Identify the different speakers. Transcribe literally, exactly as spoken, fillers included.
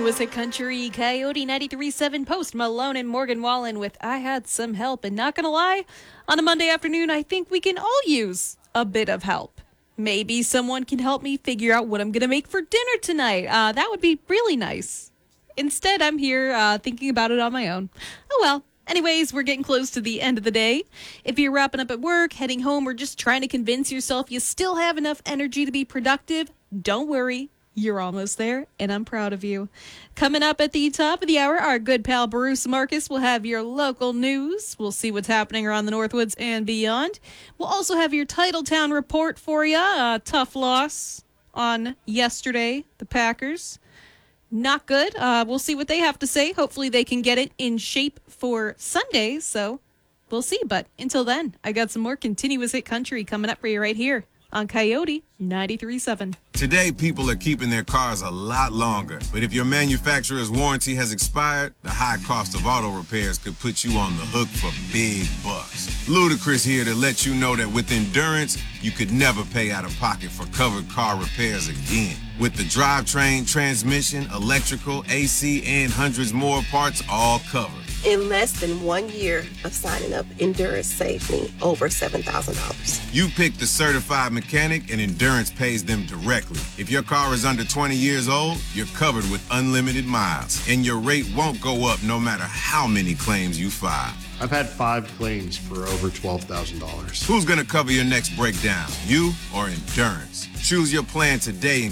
Speaker 1: Continuous Hit Country, Coyote ninety-three point seven, Post Malone and Morgan Wallen with I Had Some Help. And not gonna lie, on a Monday afternoon, I think we can all use a bit of help. Maybe someone can help me figure out what I'm gonna make for dinner tonight. Uh, that would be really nice. Instead, I'm here uh, thinking about it on my own. Oh well. Anyways, we're getting close to the end of the day. If you're wrapping up at work, heading home, or just trying to convince yourself you still have enough energy to be productive, don't worry. You're almost there, and I'm proud of you. Coming up at the top of the hour, our good pal Bruce Marcus will have your local news. We'll see what's happening around the Northwoods and beyond. We'll also have your Titletown report for you. A tough loss on yesterday, the Packers. Not good. Uh, we'll see what they have to say. Hopefully they can get it in shape for Sunday, so we'll see. But until then, I got some more Continuous Hit Country coming up for you right here on Coyote ninety-three point seven.
Speaker 2: Today, people are keeping their cars a lot longer. But if your manufacturer's warranty has expired, the high cost of auto repairs could put you on the hook for big bucks. Ludacris here to let you know that with Endurance, you could never pay out of pocket for covered car repairs again. With the drivetrain, transmission, electrical, A C, and hundreds more parts all covered.
Speaker 3: In less than one year of signing up, Endurance saved me over seven thousand dollars.
Speaker 2: You pick the certified mechanic, and Endurance pays them directly. If your car is under twenty years old, you're covered with unlimited miles, and your rate won't go up no matter how many claims you file.
Speaker 4: I've had five claims for over twelve thousand dollars.
Speaker 2: Who's going to cover your next breakdown, you or Endurance? Choose your plan today and